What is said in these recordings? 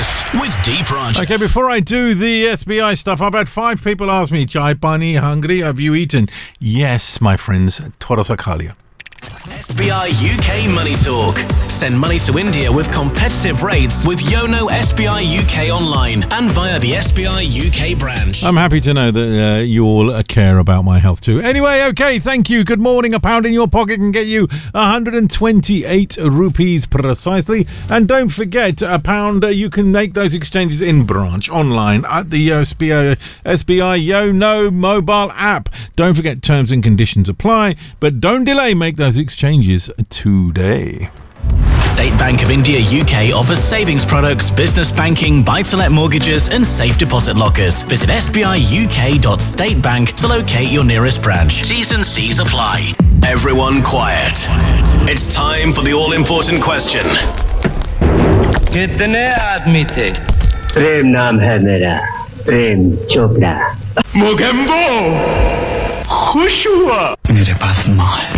Breakfast with Deep Raj. Okay, before I do the SBI stuff, I've had 5 people ask me, Chai Pani, hungry, have you eaten? Yes, my friends, thoda sa kha liya. SBI UK Money Talk. Send money to India with competitive rates with Yono SBI UK online and via the SBI UK branch. I'm happy to know that you all care about my health too. Anyway, okay, thank you. Good morning. £1 in your pocket can get you 128 rupees precisely. And don't forget, £1, you can make those exchanges in branch, online, at the SBI Yono mobile app. Don't forget, terms and conditions apply, but don't delay, make those exchanges today. State Bank of India UK offers savings products, business banking, buy-to-let mortgages and safe deposit lockers. Visit sbiuk.statebank to locate your nearest branch. T's and C's apply. Everyone quiet. It's time for the all-important question. कितने आदमी थे? प्रेम नाम है मेरा, प्रेम चोपड़ा। मोगेम्बो खुश हुआ। मेरे पास माँ है।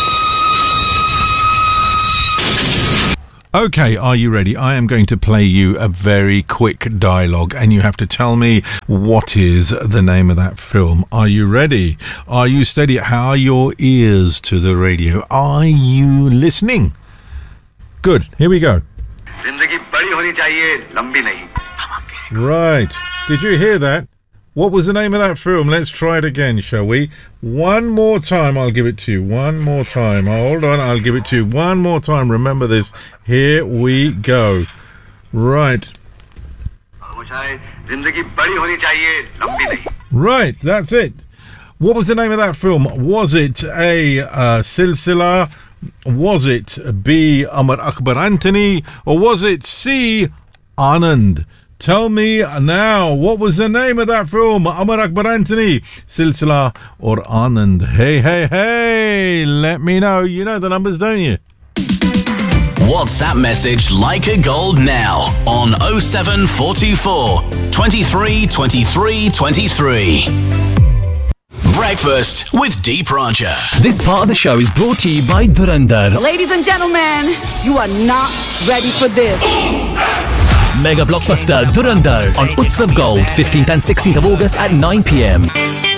Okay, are you ready? I am going to play you a very quick dialogue and you have to tell me what is the name of that film. Are you ready? Are you steady? How are your ears to the radio? Are you listening? Good, here we go. जिंदगी बड़ी होनी चाहिए, लंबी नहीं. Right, did you hear that? What was the name of that film? Let's try it again, shall we? One more time, I'll give it to you. One more time. Hold on, I'll give it to you. One more time. Remember this. Here we go. Right. Right, that's it. What was the name of that film? Was it A, Silsila? Was it B, Amar Akbar Anthony? Or was it C, Anand? Tell me now, what was the name of that film? Amar Akbar Anthony, Silsila or Anand? Hey, hey, hey, let me know. You know the numbers, don't you? WhatsApp message Like a Gold now on 07424 23 23 23. Breakfast with Deep Raja. This part of the show is brought to you by Dhurandhar. Ladies and gentlemen, you are not ready for this. Mega blockbuster Dhurandhar on Utsav Gold, 15th and 16th of August at 9 p.m.